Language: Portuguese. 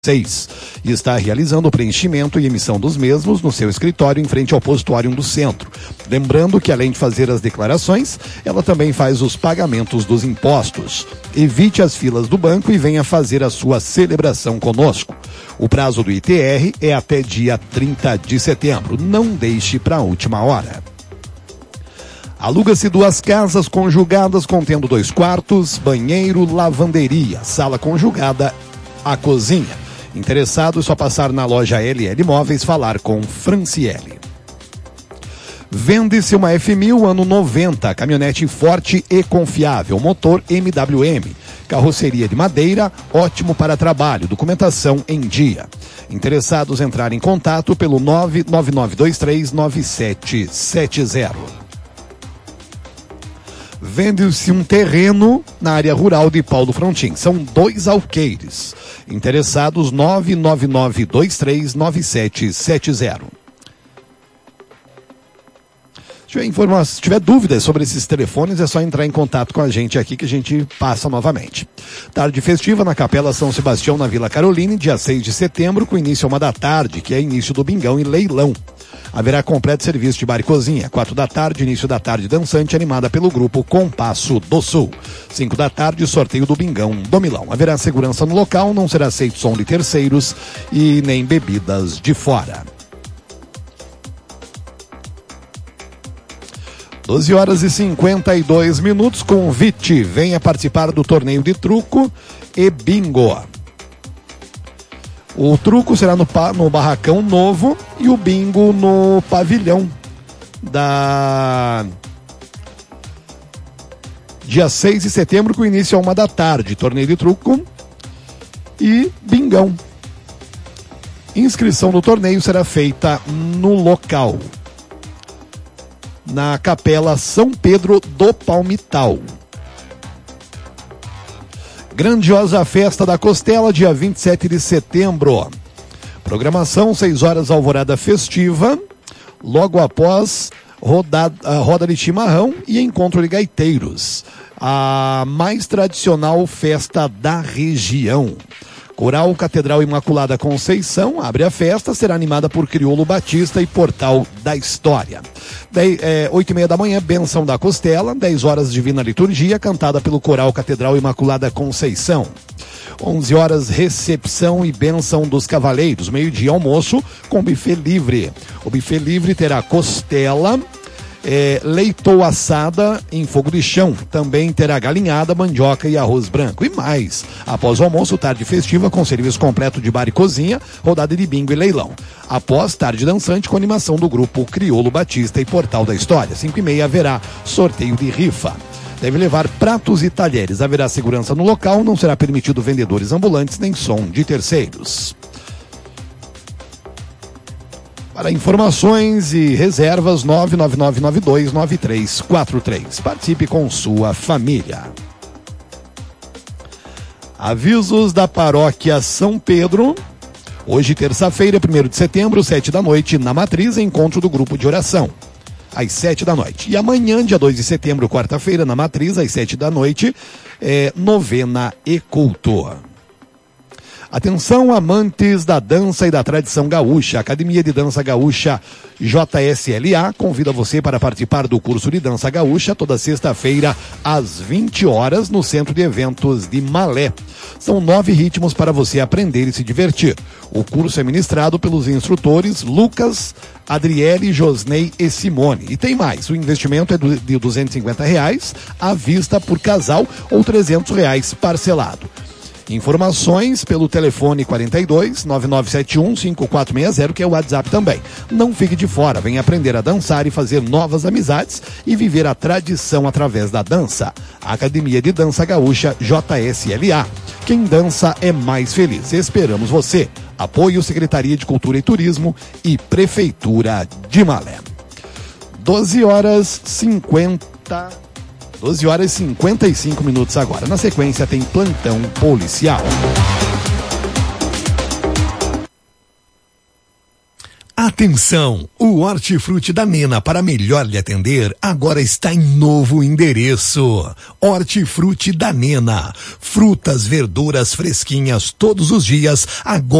6 e está realizando o preenchimento e emissão dos mesmos no seu escritório em frente ao postuário do centro. Lembrando que, além de fazer as declarações, ela também faz os pagamentos dos impostos. Evite as filas do banco e venha fazer a sua celebração conosco. O prazo do ITR é até dia 30 de setembro. Não deixe para a última hora. Aluga-se 2 casas conjugadas contendo 2 quartos, banheiro, lavanderia, sala conjugada, a cozinha. Interessado, é só passar na loja LL Imóveis, falar com Franciele. Vende-se uma F1000 ano 90, caminhonete forte e confiável, motor MWM, carroceria de madeira, ótimo para trabalho, documentação em dia. Interessados, entrar em contato pelo 999239770. Vende-se um terreno na área rural de Paulo Frontin. São 2 alqueires. Interessados, 999239770. Se tiver dúvidas sobre esses telefones, é só entrar em contato com a gente aqui que a gente passa novamente. Tarde festiva na Capela São Sebastião, na Vila Caroline, dia 6 de setembro, com início 1 da tarde, que é início do Bingão e leilão. Haverá completo serviço de bar e cozinha. 4 da tarde, início da tarde dançante, animada pelo grupo Compasso do Sul. 5 da tarde, sorteio do Bingão do Milão. Haverá segurança no local, não será aceito som de terceiros e nem bebidas de fora. 12 horas e 52 minutos, convite, venha participar do torneio de truco e bingo. O truco será no Barracão Novo e o bingo no pavilhão dia 6 de setembro, com início a 1 da tarde, torneio de truco e bingão. Inscrição no torneio será feita no local, na Capela São Pedro do Palmital. Grandiosa festa da Costela, dia 27 de setembro. Programação, 6 horas, alvorada festiva. Logo após, roda de chimarrão e encontro de gaiteiros. A mais tradicional festa da região. Coral Catedral Imaculada Conceição abre a festa, será animada por Crioulo Batista e Portal da História. 8h30 da manhã, Benção da Costela, 10 horas, Divina Liturgia, cantada pelo Coral Catedral Imaculada Conceição. 11 horas, recepção e bênção dos cavaleiros. Meio-dia, almoço com buffet livre. O buffet livre terá costela, leitoa assada em fogo de chão. Também terá galinhada, mandioca e arroz branco. E mais, após o almoço, tarde festiva com serviço completo de bar e cozinha, rodada de bingo e leilão. Após, tarde dançante com animação do grupo Crioulo Batista e Portal da História. 5h30 haverá sorteio de rifa. Deve levar pratos e talheres. Haverá segurança no local, não será permitido vendedores ambulantes nem som de terceiros. Para informações e reservas, 999929343. Participe com sua família. Avisos da Paróquia São Pedro. Hoje, terça-feira, 1º de setembro, 7 da noite, na Matriz, encontro do grupo de oração, às 7 da noite. E amanhã, dia 2 de setembro, quarta-feira, na Matriz, às 7 da noite, novena e culto. Atenção, amantes da dança e da tradição gaúcha. A Academia de Dança Gaúcha JSLA convida você para participar do curso de dança gaúcha toda sexta-feira às 20 horas no Centro de Eventos de Malé. São 9 ritmos para você aprender e se divertir. O curso é ministrado pelos instrutores Lucas, Adriele, Josnei e Simone. E tem mais, o investimento é de R$250 à vista por casal ou R$300 parcelado. Informações pelo telefone 42-9971-5460, que é o WhatsApp também. Não fique de fora, venha aprender a dançar e fazer novas amizades e viver a tradição através da dança. Academia de Dança Gaúcha JSLA. Quem dança é mais feliz. Esperamos você. Apoio Secretaria de Cultura e Turismo e Prefeitura de Malé. 12 horas e 55 minutos agora. Na sequência tem plantão policial. Atenção! O Hortifruti da Nena, para melhor lhe atender, agora está em novo endereço. Hortifruti da Nena. Frutas, verduras fresquinhas todos os dias, agora